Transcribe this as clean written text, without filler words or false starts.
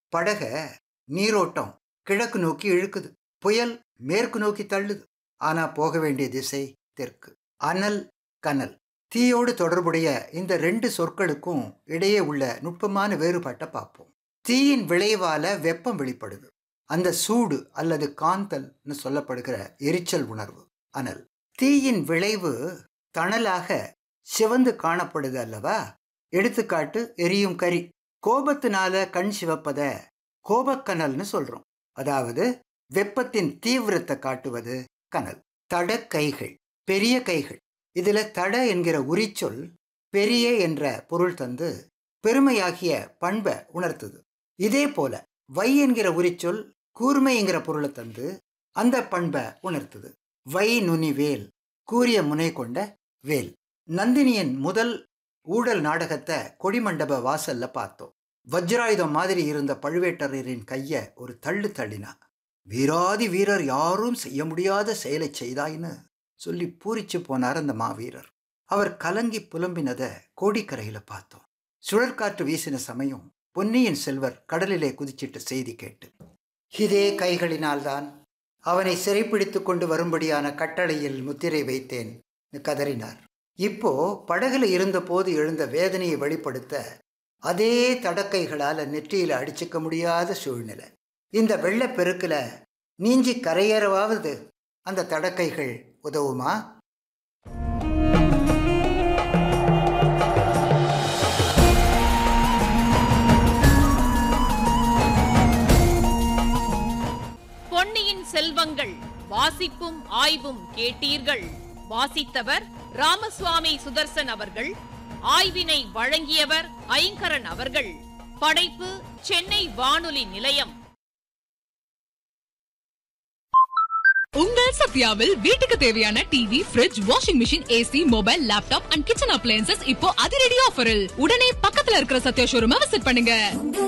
படக நீரோட்டம் கிழக்கு நோக்கி இழுக்குது, புயல் மேற்கு நோக்கி தள்ளுது. ஆனா போக வேண்டிய திசை தெற்கு. அனல், கனல், தீயோடு தொடர்புடைய இந்த 2 சொற்களுக்கும் இடையே உள்ள நுட்பமான வேறுபாட்டை பார்ப்போம். தீயின் விளைவால வெப்பம் வெளிப்படுது. அந்த சூடு அல்லது காந்தல்னு சொல்லப்படுகிற எரிச்சல் உணர்வு அனல். தீயின் விளைவு தணலாக சிவந்து காணப்படுது அல்லவா? எடுத்துக்காட்டு, எரியும் கரி. கோபத்தினால கண் சிவப்பத கோபக்கனல்னு சொல்றோம். அதாவது வெப்பத்தின் தீவிரத்தை காட்டுவது கனல். தடக்கைகள், பெரிய கைகள். இதுல தட என்கிற உரிச்சொல் பெரிய என்ற பொருள் தந்து பெருமையாகிய பண்பை உணர்த்துது. இதே போல வை என்கிற உரிச்சொல் கூர்மைங்கிற பொருளை தந்து அந்த பண்பை உணர்த்துது. வை நுனிவேல், கூரிய முனை கொண்ட வேல். நந்தினியின் முதல் ஊழல் நாடகத்தை கொடிமண்டப வாசல்ல பார்த்தோம். வஜ்ராயுதம் மாதிரி இருந்த பழுவேட்டரையரின் கைய ஒரு தள்ளு தள்ளினா. வீராதி வீரர் யாரும் செய்ய முடியாத செயலை செய்தாயின்னு சொல்லி பூரிச்சு போனார் அந்த மாவீரர். அவர் கலங்கி புலம்பினதை கோடிக்கரையில பார்த்தோம். சுழற்காற்று வீசின சமயம் பொன்னியின் செல்வர் கடலிலே குதிச்சிட்ட செய்தி கேட்டு, இதே கைகளினால்தான் அவனை சிறைப்பிடித்து கொண்டு வரும்படியான கட்டளையில் முத்திரை வைத்தேன் கதறினார். இப்போ படகுல இருந்த போது எழுந்த வேதனையை வெளிப்படுத்த அதே தடக்கைகளால நெற்றியில அடிச்சுக்க முடியாத சூழ்நிலை. இந்த வெள்ளப்பெருக்குல நீஞ்சி கரையேறவாவது அந்த தடக்கைகள் உதவுமா? பொன்னியின் செல்வங்கள் வாசிப்பும் ஆய்வும் கேட்டீர்கள். வாசித்தவர் ராமசுவாமி சுதர்சன் அவர்கள். ஆய்வினை வழங்கியவர் ஐங்கரன் அவர்கள். படைப்பு சென்னை வானொலி நிலையம். உங்கள் சத்யாவில் வீட்டுக்கு தேவையான TV, fridge, washing machine, AC, mobile, laptop and kitchen appliances இப்போ அதிரடி ஆஃபரில். உடனே பக்கத்துல இருக்கிற சத்யா ஷோரூமை விசிட் பண்ணுங்க.